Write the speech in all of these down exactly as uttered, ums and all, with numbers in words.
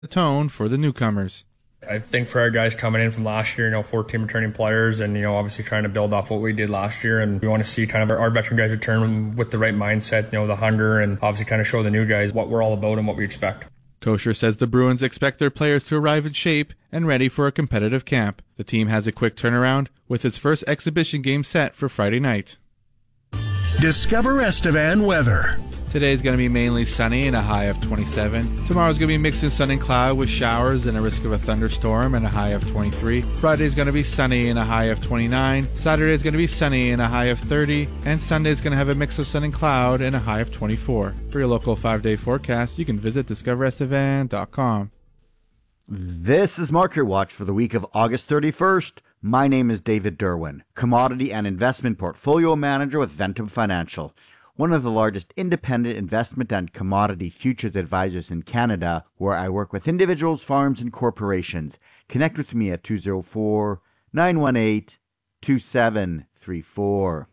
the tone for the newcomers. I think for our guys coming in from last year, you know, fourteen returning players and, you know, obviously trying to build off what we did last year. And we want to see kind of our, our veteran guys return with the right mindset, you know, the hunger, and obviously kind of show the new guys what we're all about and what we expect. Kosher says the Bruins expect their players to arrive in shape and ready for a competitive camp. The team has a quick turnaround with its first exhibition game set for Friday night. Discover Estevan weather. Today is going to be mainly sunny and a high of twenty-seven. Tomorrow is going to be mixed in sun and cloud with showers and a risk of a thunderstorm and a high of twenty-three. Friday is going to be sunny and a high of twenty-nine. Saturday is going to be sunny and a high of thirty. And Sunday is going to have a mix of sun and cloud and a high of twenty-four. For your local five-day forecast, you can visit discover estevan dot com. This is Market Watch for the week of August thirty-first. My name is David Derwin, Commodity and Investment Portfolio Manager with Ventum Financial, one of the largest independent investment and commodity futures advisors in Canada, where I work with individuals, farms, and corporations. Connect with me at two oh four, nine one eight, two seven three four.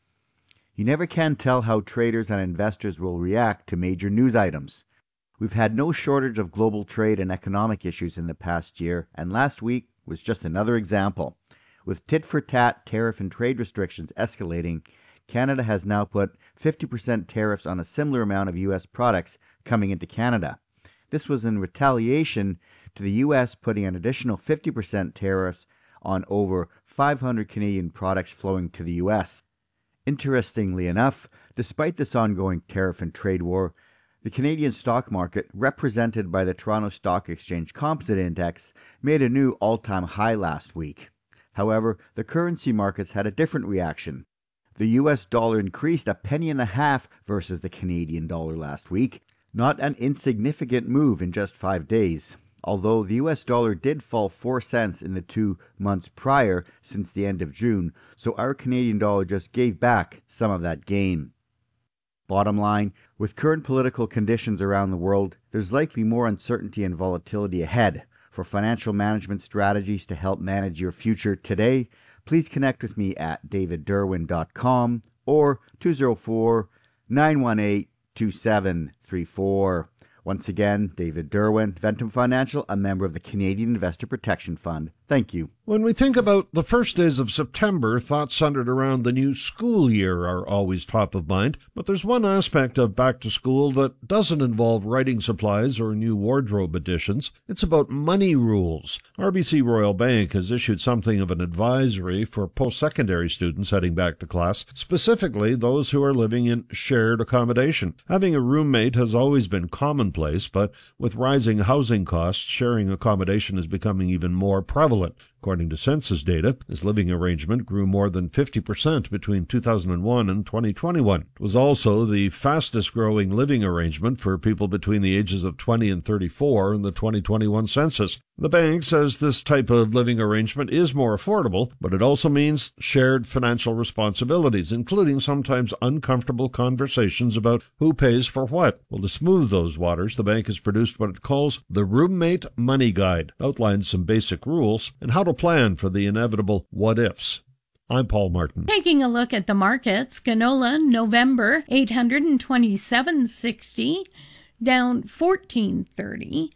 You never can tell how traders and investors will react to major news items. We've had no shortage of global trade and economic issues in the past year, and last week was just another example. With tit-for-tat tariff and trade restrictions escalating, Canada has now put fifty percent tariffs on a similar amount of U S products coming into Canada. This was in retaliation to the U S putting an additional fifty percent tariffs on over five hundred Canadian products flowing to the U S. Interestingly enough, despite this ongoing tariff and trade war, the Canadian stock market, represented by the Toronto Stock Exchange Composite Index, made a new all-time high last week. However, the currency markets had a different reaction. The U S dollar increased a penny and a half versus the Canadian dollar last week, not an insignificant move in just five days, although the U S dollar did fall four cents in the two months prior since the end of June, so our Canadian dollar just gave back some of that gain. Bottom line, with current political conditions around the world, there's likely more uncertainty and volatility ahead. For financial management strategies to help manage your future today, please connect with me at david derwin dot com or two oh four, nine one eight, two seven three four. Once again, David Derwin, Ventum Financial, a member of the Canadian Investor Protection Fund. Thank you. When we think about the first days of September, thoughts centered around the new school year are always top of mind. But there's one aspect of back to school that doesn't involve writing supplies or new wardrobe additions. It's about money rules. R B C Royal Bank has issued something of an advisory for post-secondary students heading back to class, specifically those who are living in shared accommodation. Having a roommate has always been commonplace, but with rising housing costs, sharing accommodation is becoming even more prevalent. According to census data, this living arrangement grew more than fifty percent between two thousand one and twenty twenty-one. It was also the fastest-growing living arrangement for people between the ages of twenty and thirty-four in the twenty twenty-one census. The bank says this type of living arrangement is more affordable, but it also means shared financial responsibilities, including sometimes uncomfortable conversations about who pays for what. Well, to smooth those waters, the bank has produced what it calls the Roommate Money Guide. It outlines some basic rules and how to plan for the inevitable what-ifs. I'm Paul Martin. Taking a look at the markets, canola November eight hundred twenty-seven sixty, down fourteen thirty.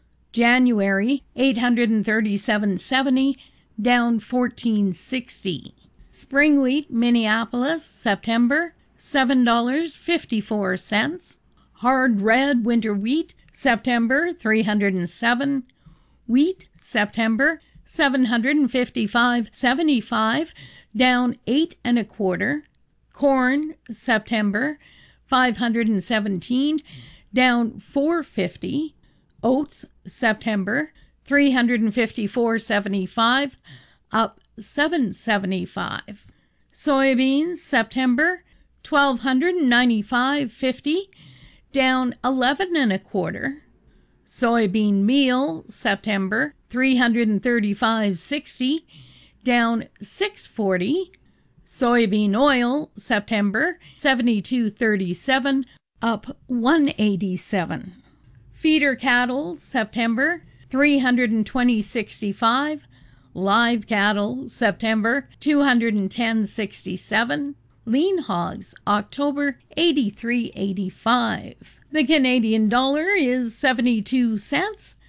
January eight hundred thirty-seven seventy, down fourteen sixty. Spring wheat Minneapolis September seven dollars and fifty-four cents. Hard red winter wheat September three hundred seven. Wheat September seven hundred fifty-five seventy-five, down eight and a quarter. Corn September five hundred seventeen, down four fifty. Oats September three hundred fifty-four seventy-five, up seven seventy-five. Soybeans September twelve ninety-five fifty, down eleven and a quarter. Soybean meal September three hundred thirty-five sixty, down six forty. Soybean oil September seventy-two thirty-seven, up one eighty-seven. Feeder cattle September three hundred twenty sixty-five. Live cattle September two hundred ten sixty-seven. Lean hogs October eighty-three eighty-five. The Canadian dollar is seventy-two cents.